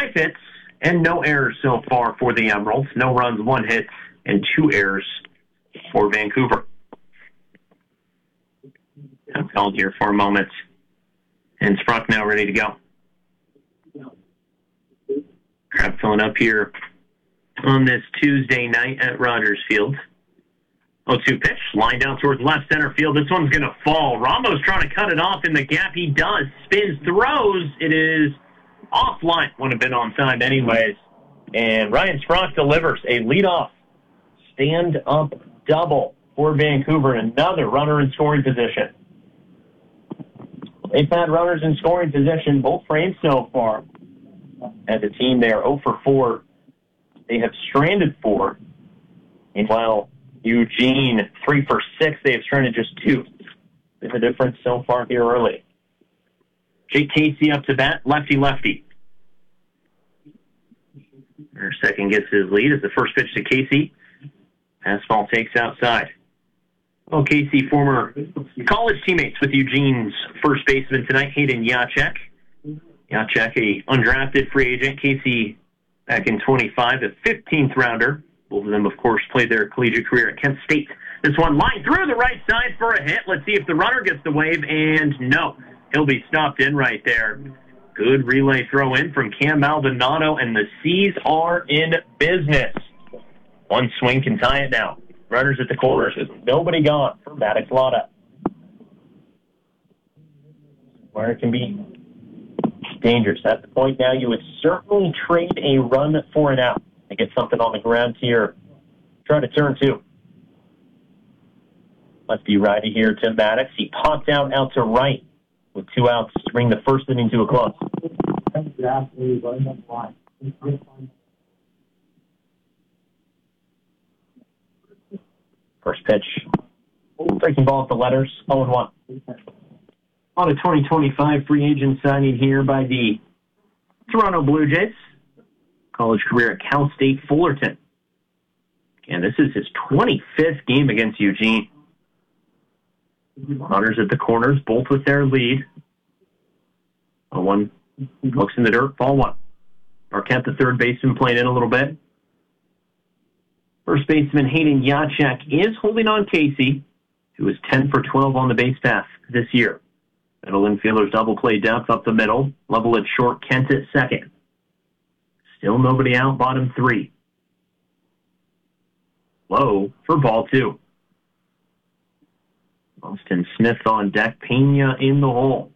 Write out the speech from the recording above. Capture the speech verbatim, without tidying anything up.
five hits and no errors so far for the Emeralds. No runs, one hit, and two errors for Vancouver. I'm held here for a moment. And Sprunk now ready to go. Crowd filling up here on this Tuesday night at Rogers Field. oh two pitch, lined out towards left center field. This one's going to fall. Ramos trying to cut it off in the gap. He does. Spins, throws. It is offline. Would have been on time anyways. And Ryan Sprunk delivers a leadoff stand-up double for Vancouver. Another runner in scoring position. They've had runners in scoring position both frames so far. As a team, they are oh for four. They have stranded four. Meanwhile, Eugene, three for six. They have stranded just two. Been the difference so far here early. Jake Casey up to bat, lefty-lefty. Our second gets his lead as the first pitch to Casey. Fastball takes outside. Well, Casey, former college teammates with Eugene's first baseman tonight, Hayden Jacek. Jacek, a undrafted free agent. Casey, back in twenty-five, a fifteenth rounder. Both of them, of course, played their collegiate career at Kent State. This one lined through the right side for a hit. Let's see if the runner gets the wave, and no. He'll be stopped in right there. Good relay throw in from Cam Maldonado, and the C's are in business. One swing can tie it now. Runners at the corners with nobody gone for Maddox Lotta. Where it can be dangerous. At the point now, you would certainly trade a run for an out to get something on the ground here. Try to turn two. Lefty righty here to Maddox. He popped out out to right with two outs to bring the first inning to a close. First pitch. Breaking ball at the letters. oh and one. On a twenty twenty-five free agent signing here by the Toronto Blue Jays. College career at Cal State Fullerton. And this is his twenty-fifth game against Eugene. Runners at the corners, both with their lead. Oh, one looks in the dirt, ball one. Marquette, the third baseman, playing in a little bit. First baseman Hayden Jacek is holding on Casey, who is ten for twelve on the base path this year. Middle infielders double play depth up the middle. Level at short, Kent at second. Still nobody out, bottom three. Low for ball two. Austin Smith on deck, Pena in the hole.